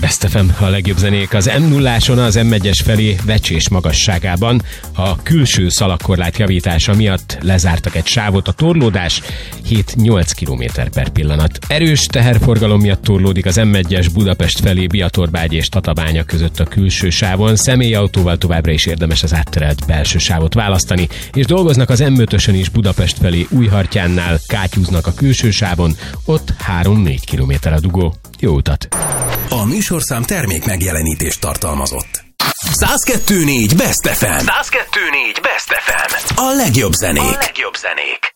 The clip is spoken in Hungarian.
Best FM, a legjobb zenék az M0-áson, az M1-es felé Vecsés magasságában. A külső szalagkorlát javítása miatt lezártak egy sávot, a torlódás 7-8 km/pillanat. Erős teherforgalom miatt torlódik az M1-es Budapest felé Biatorbágy és Tatabánya között a külső sávon. Személyautóval továbbra is érdemes az átterelt belső sávot választani, és dolgoznak az M5-ösön is Budapest felé Újhartyánnál, kátyúznak a külső sávon, ott 3-4 km a dugó. Jó utat! A műsorszám termék megjelenítést tartalmazott. 102.4 Best FM. 102.4 Best FM. A legjobb zenék.